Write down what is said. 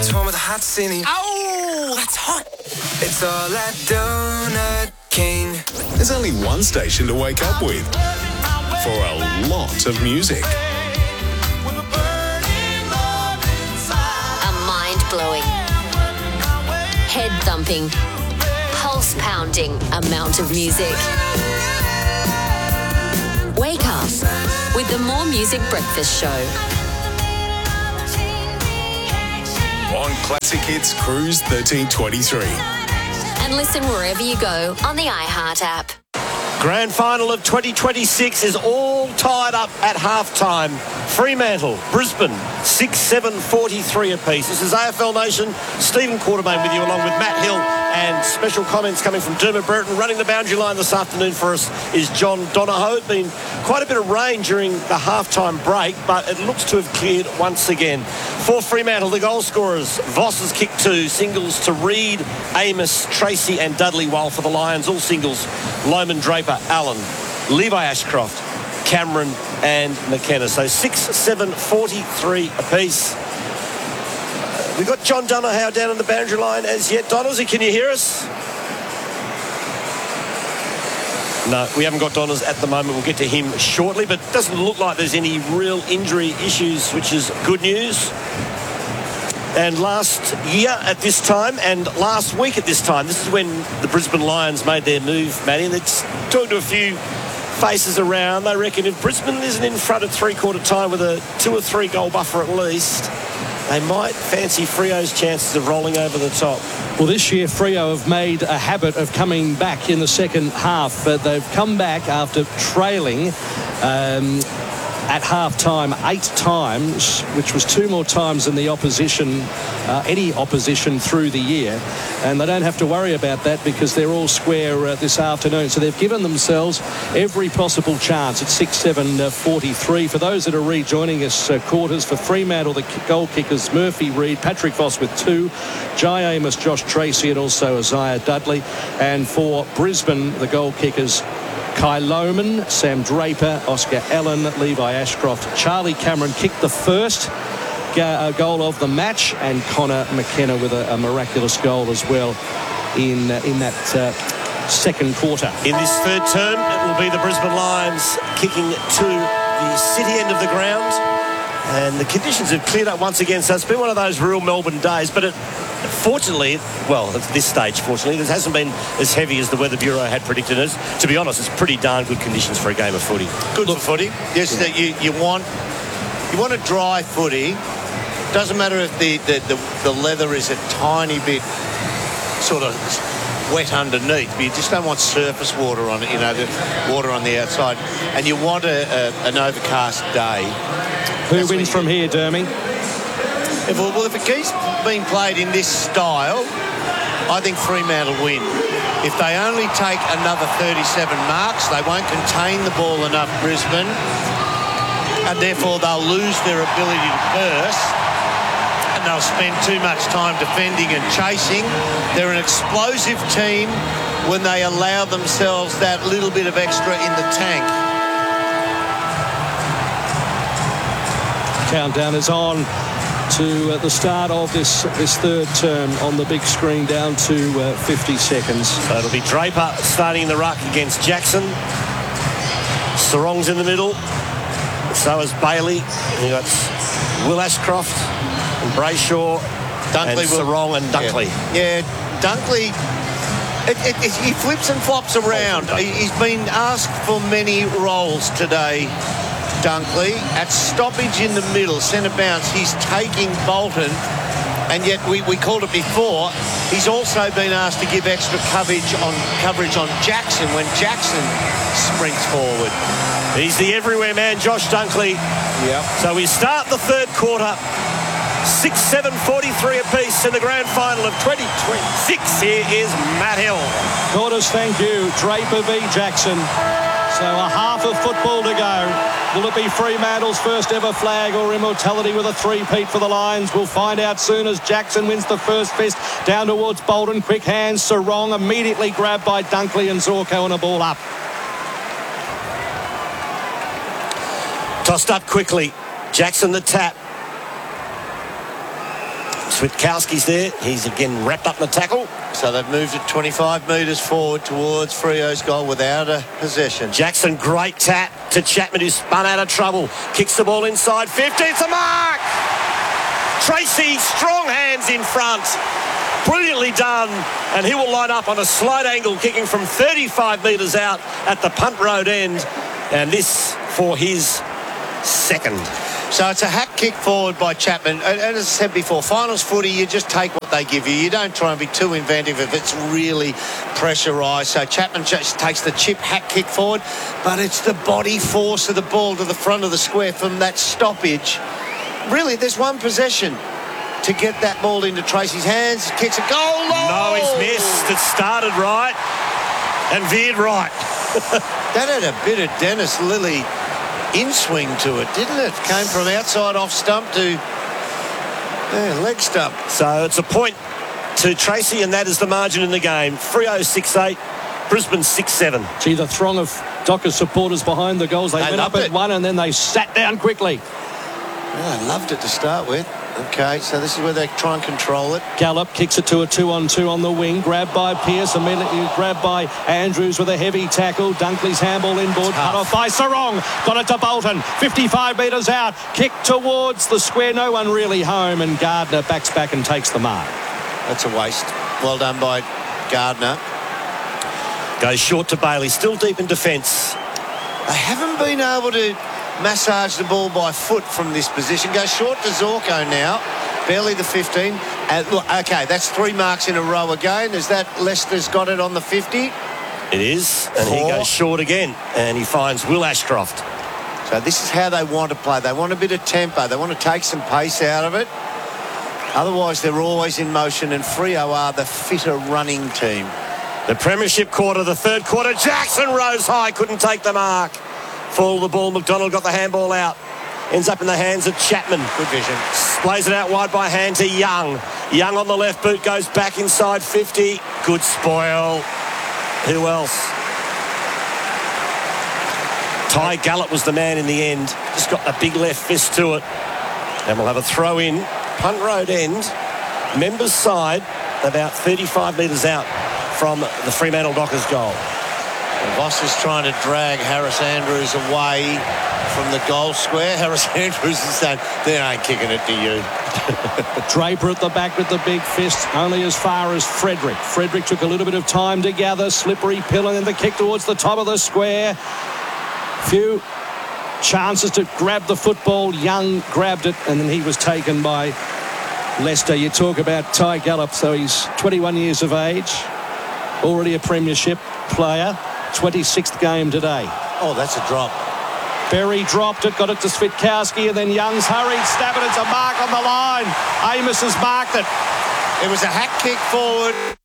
It's one with a hot city. Oh, that's hot. It's all that Donut King. There's only one station to wake up with for a lot of music. A mind-blowing, head-thumping, pulse-pounding amount of music. Wake up with the More Music Breakfast Show. On Classic Hits Cruise 1323. And listen wherever you go on the iHeart app. Grand final of 2026 is all tied up at halftime. Fremantle, Brisbane, 6-7-43 apiece. This is AFL Nation. Stephen Quartermain with you, along with Matt Hill, and special comments coming from Dermot Burton. Running the boundary line this afternoon for us is John Donohoe. Been quite a bit of rain during the halftime break, but it looks to have cleared once again. For Fremantle, the goal scorers: Voss has kicked 2, singles to Reid, Amos, Tracy and Dudley, while for the Lions, all singles: Loman, Draper, Allen, Levi Ashcroft, Cameron and McKenna. So 6-7-43 apiece. We've got John Donohoe down on the boundary line as yet. Donaldson, can you hear us? No, we haven't got Donners at the moment. We'll get to him shortly, but it doesn't look like there's any real injury issues, which is good news. And last year at this time and last week at this time, this is when the Brisbane Lions made their move, Matty, and it's talking to a few faces around. They reckon if Brisbane isn't in front at three-quarter time with a 2 or 3 goal buffer at least, they might fancy Freo's chances of rolling over the top. Well, this year Freo have made a habit of coming back in the second half, but they've come back after trailing at half-time 8 times, which was 2 more times than the opposition, any opposition through the year. And they don't have to worry about that because they're all square this afternoon. So they've given themselves every possible chance at 6-7-43. For those that are rejoining us, quarters for Fremantle, the goal kickers: Murphy, Reid, Patrick Voss with 2, Jai Amos, Josh Tracy and also Isaiah Dudley. And for Brisbane, the goal kickers: Kai Loman, Sam Draper, Oscar Allen, Levi Ashcroft. Charlie Cameron kicked the first goal of the match, and Connor McKenna with a miraculous goal as well in that second quarter. In this third term, it will be the Brisbane Lions kicking to the city end of the ground. And the conditions have cleared up once again, so it's been one of those real Melbourne days. But fortunately, well, at this stage, fortunately, it hasn't been as heavy as the Weather Bureau had predicted it. To be honest, it's pretty darn good conditions for a game of footy. Good for footy. Yes, that you want a dry footy. Doesn't matter if the leather is a tiny bit sort of wet underneath, but you just don't want surface water on it, the water on the outside. And you want an overcast day. Who wins from here, Dermy? If it keeps being played in this style, I think Fremantle win. If they only take another 37 marks, they won't contain the ball enough, Brisbane, and therefore they'll lose their ability to burst, and they'll spend too much time defending and chasing. They're an explosive team when they allow themselves that little bit of extra in the tank. Countdown is on to the start of this third term on the big screen, down to 50 seconds. So it'll be Draper starting in the ruck against Jackson. Sarong's in the middle. So is Bailey. You've got Will Ashcroft and Brayshaw, Dunkley, and Sarong and Dunkley. Yeah, Dunkley, he flips and flops around. He's been asked for many roles today, Dunkley. At stoppage in the middle, centre bounce, he's taking Bolton, and yet we called it before, he's also been asked to give extra coverage on Jackson when Jackson sprints forward. He's the everywhere man, Josh Dunkley. Yep. So we start the third quarter, 6-7-43 apiece in the grand final of 2026. Here is Matt Hill. Quarters, thank you. Draper v Jackson. So a half of football to go. Will it be Fremantle's first ever flag or immortality with a three-peat for the Lions? We'll find out soon as Jackson wins the first fist down towards Bolton. Quick hands, Sarong immediately grabbed by Dunkley and Zorko, and a ball up. Tossed up quickly. Jackson the tap. Switkowski's there. He's again wrapped up in the tackle. So they've moved it 25 metres forward towards Freo's goal without a possession. Jackson, great tap to Chapman, who spun out of trouble. Kicks the ball inside 50. It's a mark! Tracy, strong hands in front. Brilliantly done. And he will line up on a slight angle, kicking from 35 metres out at the punt road end. And this for his second. So it's a hack kick forward by Chapman. And as I said before, finals footy, you just take what they give you. You don't try and be too inventive if it's really pressurised. So Chapman just takes the chip hack kick forward, but it's the body force of the ball to the front of the square from that stoppage. Really, there's one possession to get that ball into Tracy's hands. Kicks a goal. No, he's missed. It started right and veered right. That had a bit of Dennis Lilly in-swing to it, didn't it? Came from outside off stump to leg stump. So it's a point to Tracy, and that is the margin in the game. Freo 6-8, Brisbane 6-7. Gee, the throng of Dockers supporters behind the goals. They went up at one and then they sat down quickly. Yeah, I loved it to start with. Okay, so this is where they try and control it. Gallup kicks it to a 2-on-2 on the wing. Grabbed by Pearce. Immediately grabbed by Andrews with a heavy tackle. Dunkley's handball inboard. Cut off by Sarong. Got it to Bolton. 55 metres out. Kick towards the square. No one really home. And Gardner backs back and takes the mark. That's a waste. Well done by Gardner. Goes short to Bailey. Still deep in defence. They haven't been able to massage the ball by foot from this position. Goes short to Zorko now. Barely the 15. Look, okay, that's 3 marks in a row again. Is that Leicester's got it on the 50? It is. And he goes short again. And he finds Will Ashcroft. So this is how they want to play. They want a bit of tempo. They want to take some pace out of it. Otherwise, they're always in motion. And Freo are the fitter running team. The premiership quarter, the third quarter. Jackson rose high. Couldn't take the mark. Full the ball. McDonald got the handball out. Ends up in the hands of Chapman. Good vision. Plays it out wide by hand to Young. Young on the left boot goes back inside 50. Good spoil. Who else? Ty Gallup was the man in the end. Just got a big left fist to it. And we'll have a throw in. Punt road end. Members side about 35 metres out from the Fremantle Dockers goal. Voss is trying to drag Harris Andrews away from the goal square. Harris Andrews is saying, they ain't kicking it to you. Draper at the back with the big fist, only as far as Frederick. Frederick took a little bit of time to gather. Slippery pill, and then the kick towards the top of the square. Few chances to grab the football. Young grabbed it, and then he was taken by Leicester. You talk about Ty Gallup, so he's 21 years of age, already a premiership player. 26th game today. Oh, that's a drop. Berry dropped it, got it to Switkowski, and then Young's hurried, stab it, it's a mark on the line. Amos has marked it. It was a hack kick forward.